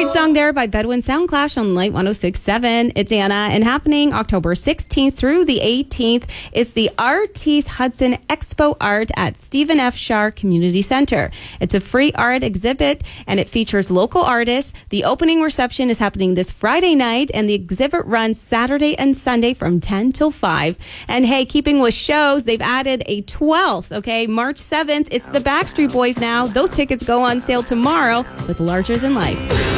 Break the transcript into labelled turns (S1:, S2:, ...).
S1: Great song there by Bedouin Sound Clash on Light 106.7. It's Anna, and happening October 16th through the 18th. It's the Artis Hudson Expo Art at Stephen F. Shar Community Center. It's a free art exhibit, and it features local artists. The opening reception is happening this Friday night, and the exhibit runs Saturday and Sunday from 10 till 5. And hey, keeping with shows, they've added a 12th, okay? March 7th, it's the Backstreet Boys now. Those tickets go on sale tomorrow with Larger Than Life.